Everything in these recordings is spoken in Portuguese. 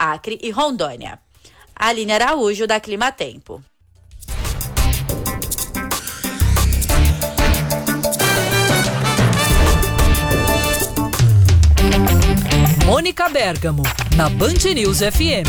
Acre e Rondônia. Aline Araújo, da Climatempo. Mônica Bergamo, na Band News FM.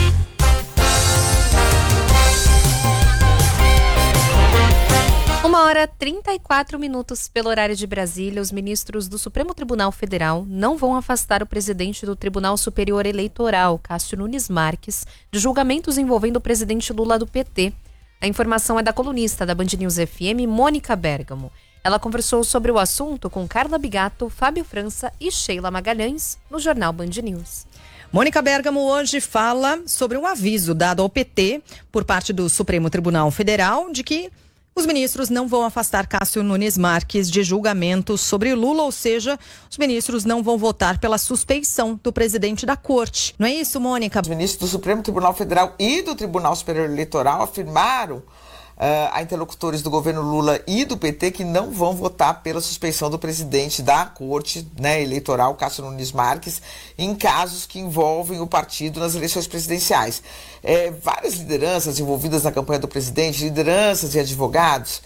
Uma hora 34 minutos pelo horário de Brasília. Os ministros do Supremo Tribunal Federal não vão afastar o presidente do Tribunal Superior Eleitoral, Cássio Nunes Marques, de julgamentos envolvendo o presidente Lula do PT. A informação é da colunista da Band News FM, Mônica Bergamo. Ela conversou sobre o assunto com Carla Bigato, Fábio França e Sheila Magalhães no Jornal Band News. Mônica Bergamo hoje fala sobre um aviso dado ao PT por parte do Supremo Tribunal Federal de que os ministros não vão afastar Cássio Nunes Marques de julgamentos sobre Lula, ou seja, os ministros não vão votar pela suspeição do presidente da corte. Não é isso, Mônica? Os ministros do Supremo Tribunal Federal e do Tribunal Superior Eleitoral afirmaram a interlocutores do governo Lula e do PT que não vão votar pela suspeição do presidente da corte, né, eleitoral, Cássio Nunes Marques, em casos que envolvem o partido nas eleições presidenciais. Várias lideranças envolvidas na campanha do presidente, lideranças e advogados,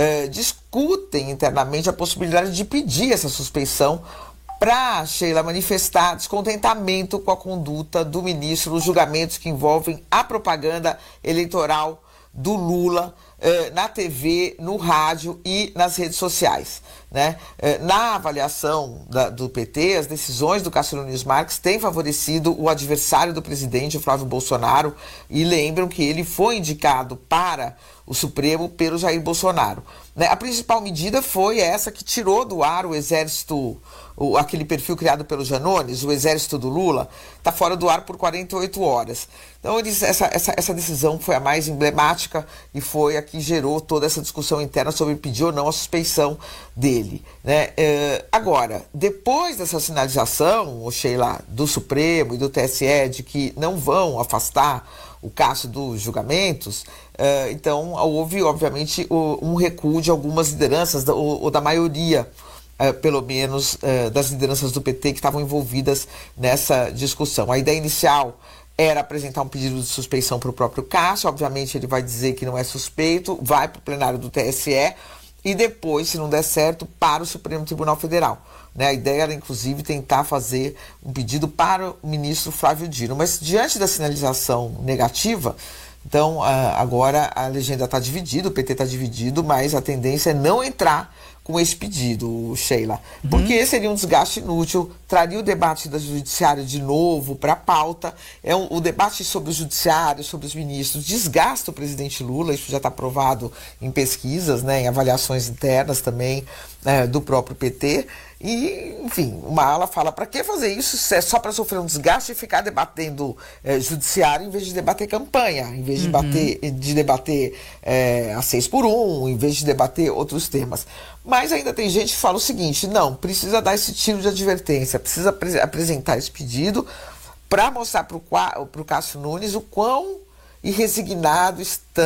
discutem internamente a possibilidade de pedir essa suspeição para, Sheila, manifestar descontentamento com a conduta do ministro nos julgamentos que envolvem a propaganda eleitoral do Lula na TV, no rádio e nas redes sociais, né? Na avaliação do PT, as decisões do Cássio Nunes Marques têm favorecido o adversário do presidente, o Flávio Bolsonaro, e lembram que ele foi indicado para o Supremo pelo Jair Bolsonaro, né? A principal medida foi essa que tirou do ar o exército, aquele perfil criado pelo Janones, o exército do Lula, está fora do ar por 48 horas. Então, essa decisão foi a mais emblemática e foi a que gerou toda essa discussão interna sobre pedir ou não a suspeição dele, né? Agora, depois dessa sinalização, Sheila, do Supremo e do TSE de que não vão afastar o Cássio dos julgamentos, então houve, obviamente, um recuo de algumas lideranças, ou da maioria, pelo menos, das lideranças do PT que estavam envolvidas nessa discussão. A ideia inicial era apresentar um pedido de suspeição para o próprio Cássio, obviamente ele vai dizer que não é suspeito, vai para o plenário do TSE e depois, se não der certo, para o Supremo Tribunal Federal, né? A ideia era, inclusive, tentar fazer um pedido para o ministro Flávio Dino, mas diante da sinalização negativa, então agora a legenda está dividida, o PT está dividido, mas a tendência é não entrar com esse pedido, Sheila, porque seria um desgaste inútil, traria o debate do judiciário de novo para a pauta, o debate sobre o judiciário, sobre os ministros, desgasta o presidente Lula, isso já está provado em pesquisas, né, em avaliações internas também do próprio PT, e, enfim, uma ala fala, para que fazer isso se é só para sofrer um desgaste e ficar debatendo judiciário em vez de debater campanha, em vez de debater a 6x1, em vez de debater outros temas. Mas ainda tem gente que fala o seguinte, não, precisa dar esse tiro de advertência, precisa apresentar esse pedido para mostrar para o Cássio Nunes o quão irresignado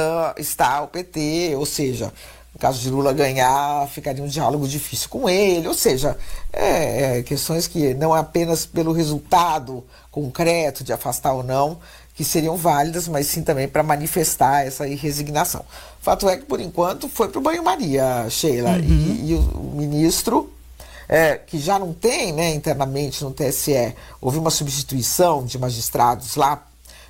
está o PT, ou seja, no caso de Lula ganhar, ficaria um diálogo difícil com ele, ou seja, questões que não é apenas pelo resultado concreto de afastar ou não, que seriam válidas, mas sim também para manifestar essa irresignação. Fato é que, por enquanto, foi para o banho-maria, Sheila, e o ministro, que já não tem, né, internamente no TSE, houve uma substituição de magistrados lá,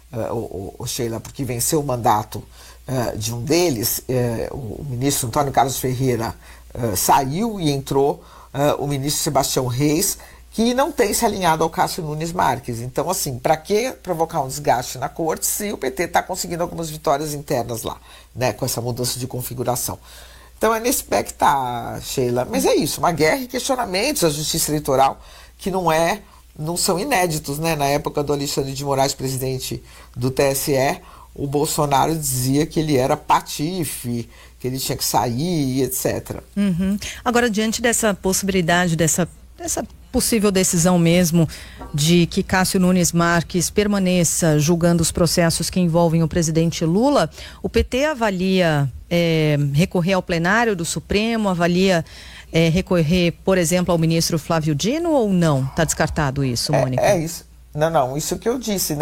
Sheila, porque venceu o mandato de um deles, o ministro Antônio Carlos Ferreira saiu e entrou o ministro Sebastião Reis, que não tem se alinhado ao Cássio Nunes Marques. Então, assim, para que provocar um desgaste na corte se o PT está conseguindo algumas vitórias internas lá, né, com essa mudança de configuração? Então é nesse pé que está, Sheila. Mas é isso, uma guerra e questionamentos à justiça eleitoral que não são inéditos, né? Na época do Alexandre de Moraes, presidente do TSE, o Bolsonaro dizia que ele era patife, que ele tinha que sair, etc. Agora, diante dessa possibilidade, dessa possível decisão mesmo de que Cássio Nunes Marques permaneça julgando os processos que envolvem o presidente Lula, o PT avalia recorrer ao plenário do Supremo, avalia recorrer, por exemplo, ao ministro Flávio Dino ou não? Está descartado isso, Mônica? É isso. Não, isso que eu disse, né?